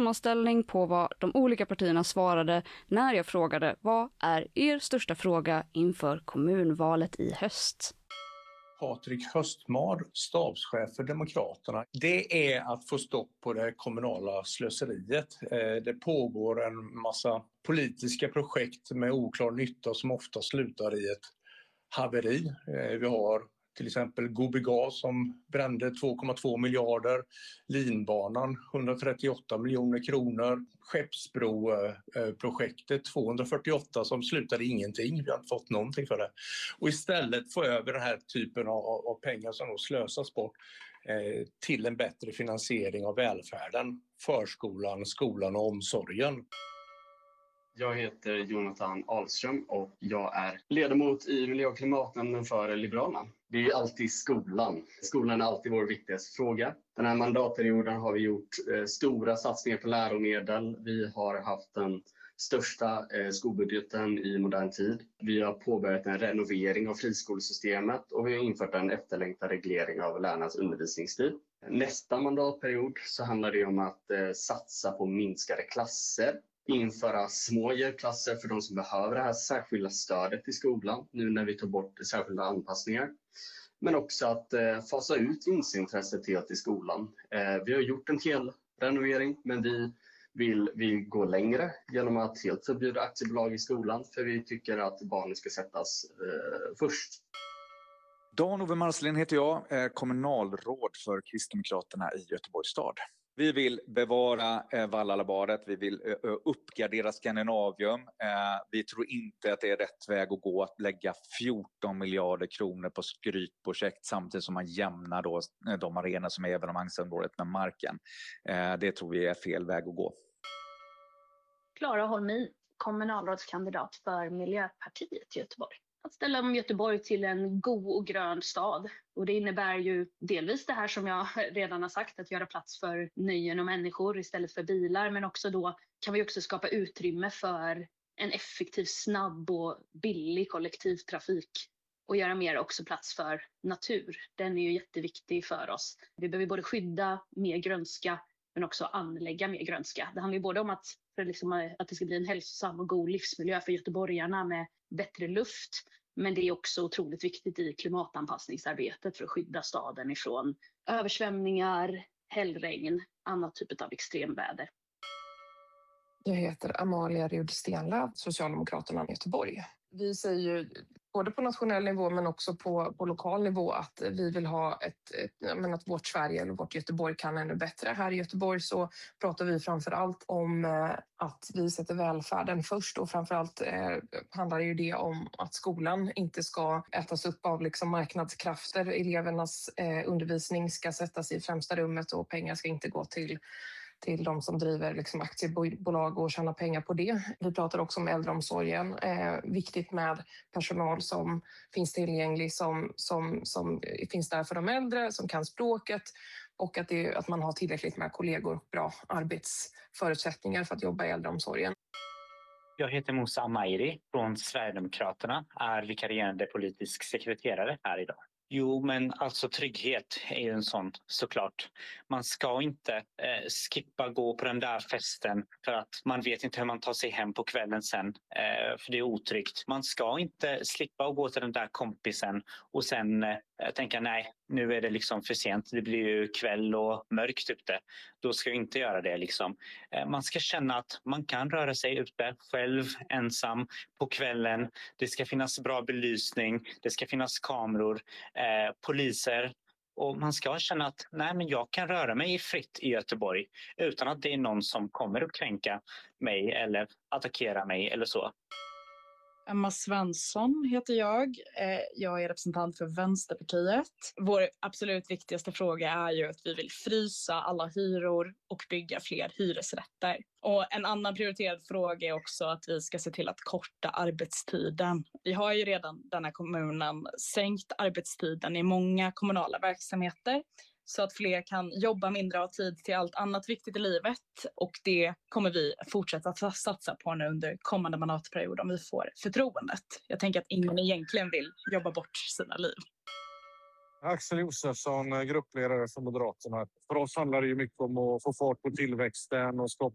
sammanställning på vad de olika partierna svarade när jag frågade vad är er största fråga inför kommunvalet i höst. Patrik Höstmar, stabschef för Demokraterna. Det är att få stopp på det kommunala slöseriet. Det pågår en massa politiska projekt med oklar nytta som ofta slutar i ett haveri. Vi har till exempel Gobigas som brände 2,2 miljarder, Linbanan 138 miljoner kronor, Skeppsbroprojektet 248 som slutade ingenting, vi har inte fått någonting för det. Och istället få över den här typen av pengar som då slösas bort till en bättre finansiering av välfärden, förskolan, skolan och omsorgen. Jag heter Jonathan Ahlström och jag är ledamot i miljö- och klimatnämnden för Liberalerna. Det är alltid skolan. Skolan är alltid vår viktigaste fråga. Den här mandatperioden har vi gjort stora satsningar på läromedel. Vi har haft den största skolbudgeten i modern tid. Vi har påbörjat en renovering av friskolesystemet och vi har infört en efterlängtad reglering av lärarnas undervisningstid. Nästa mandatperiod så handlar det om att satsa på minskade klasser. Införa små hjälpklasser för de som behöver det här särskilda stödet i skolan nu när vi tar bort särskilda anpassningar. Men också att fasa ut vinstintresset helt i skolan. Vi har gjort en hel renovering men vi vill gå längre genom att helt förbjuda aktiebolag i skolan för vi tycker att barnen ska sättas först. Dan-Ove Marcelin heter jag, kommunalråd för Kristdemokraterna i Göteborgs stad. Vi vill bevara Vallalabadet, vi vill uppgradera Skandinavium. Vi tror inte att det är rätt väg att gå att lägga 14 miljarder kronor på skrytprojekt samtidigt som man jämnar då de arenor som är evenemangsområdet med marken. Det tror vi är fel väg att gå. Klara Holmi, kommunalrådskandidat för Miljöpartiet i Göteborg. Att ställa om Göteborg till en god och grön stad. Och det innebär ju delvis det här som jag redan har sagt, att göra plats för nöjen och människor istället för bilar. Men också då kan vi också skapa utrymme för en effektiv, snabb och billig kollektivtrafik. Och göra mer också plats för natur. Den är ju jätteviktig för oss. Vi behöver både skydda mer grönska men också anlägga mer grönska. Det handlar ju både om att det ska bli en hälsosam och god livsmiljö för göteborgarna med bättre luft. Men det är också otroligt viktigt i klimatanpassningsarbetet för att skydda staden ifrån översvämningar, hällregn, annat typ av extremväder. Jag heter Amalia Rud-Stenlöf, Socialdemokraterna i Göteborg. Vi säger ju både på nationell nivå men också på lokal nivå att vi vill ha att vårt Sverige eller vårt Göteborg kan ännu bättre. Här i Göteborg så pratar vi framförallt om att vi sätter välfärden först och framförallt handlar ju det om att skolan inte ska ätas upp av marknadskrafter. Elevernas undervisning ska sättas i främsta rummet och pengar ska inte gå till de som driver aktiebolag och tjänar pengar på det. Vi pratar också om äldreomsorgen. Viktigt med personal som finns tillgänglig, som finns där för de äldre, som kan språket och att man har tillräckligt med kollegor och bra arbetsförutsättningar för att jobba i äldreomsorgen. Jag heter Moussa Amairi från Sverigedemokraterna, är vikarierande politisk sekreterare här idag. Jo, men alltså trygghet är ju en sån, såklart. Man ska inte gå på den där festen för att man vet inte hur man tar sig hem på kvällen sen, för det är otryggt. Man ska inte slippa att gå till den där kompisen och sen tänka nej, nu är det för sent. Det blir ju kväll och mörkt ute. Då ska vi inte göra det Man ska känna att man kan röra sig ute själv, ensam på kvällen. Det ska finnas bra belysning, det ska finnas kameror, poliser. Och man ska känna att men jag kan röra mig fritt i Göteborg utan att det är någon som kommer att kränka mig eller attackera mig eller så. Emma Svensson heter jag. Jag är representant för Vänsterpartiet. Vår absolut viktigaste fråga är ju att vi vill frysa alla hyror och bygga fler hyresrätter. Och en annan prioriterad fråga är också att vi ska se till att korta arbetstiden. Vi har ju redan denna kommunen sänkt arbetstiden i många kommunala verksamheter. Så att fler kan jobba mindre och ha tid till allt annat viktigt i livet. Och det kommer vi fortsätta att satsa på nu under kommande mandatperiod om vi får förtroendet. Jag tänker att ingen egentligen vill jobba bort sina liv. Axel Josefsson, gruppledare för Moderaterna. För oss handlar det ju mycket om att få fart på tillväxten och skapa